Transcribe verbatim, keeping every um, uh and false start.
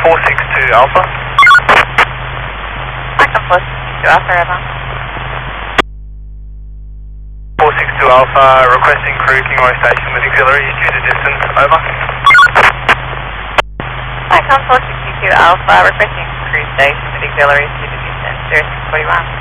four six two Alpha. Micron four six two Alpha, over. four six two Alpha, requesting crew Kingroy Station with auxiliaries due to distance, over. Micron four six two Alpha, requesting crew station with auxiliaries due to distance, zero six four one.